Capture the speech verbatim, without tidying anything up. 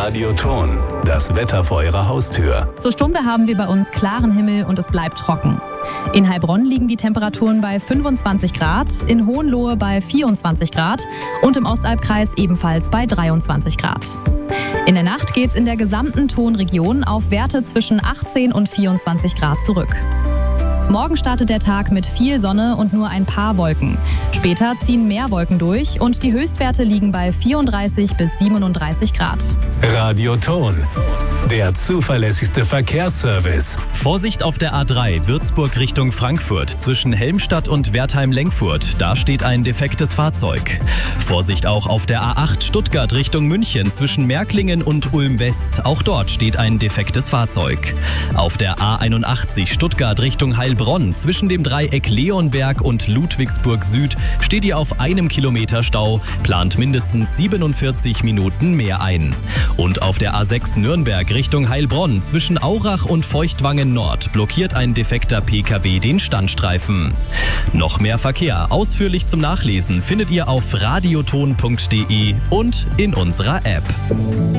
Radioton, das Wetter vor Ihrer Haustür. Zur Stunde haben wir bei uns klaren Himmel und es bleibt trocken. In Heilbronn liegen die Temperaturen bei fünfundzwanzig Grad, in Hohenlohe bei vierundzwanzig Grad und im Ostalbkreis ebenfalls bei dreiundzwanzig Grad. In der Nacht geht es in der gesamten Tonregion auf Werte zwischen achtzehn und vierundzwanzig Grad zurück. Morgen startet der Tag mit viel Sonne und nur ein paar Wolken. Später ziehen mehr Wolken durch und die Höchstwerte liegen bei vierunddreißig bis siebenunddreißig Grad. Radioton, der zuverlässigste Verkehrsservice. Vorsicht auf der A drei, Würzburg Richtung Frankfurt, zwischen Helmstadt und Wertheim-Lenkfurt. Da steht ein defektes Fahrzeug. Vorsicht auch auf der A acht, Stuttgart Richtung München, zwischen Märklingen und Ulm-West. Auch dort steht ein defektes Fahrzeug. Auf der A einundachtzig, Stuttgart Richtung Heilbronn, zwischen dem Dreieck Leonberg und Ludwigsburg Süd, steht ihr auf einem Kilometer Stau, plant mindestens siebenundvierzig Minuten mehr ein. Und auf der A sechs Nürnberg Richtung Heilbronn, zwischen Aurach und Feuchtwangen Nord, blockiert ein defekter P K W den Standstreifen. Noch mehr Verkehr, ausführlich zum Nachlesen, findet ihr auf radioton punkt de und in unserer App.